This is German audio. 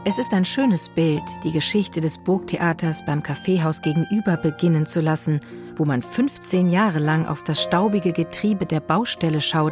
Es ist ein schönes Bild, die Geschichte des Burgtheaters beim Kaffeehaus gegenüber beginnen zu lassen, wo man 15 Jahre lang auf das staubige Getriebe der Baustelle schaut,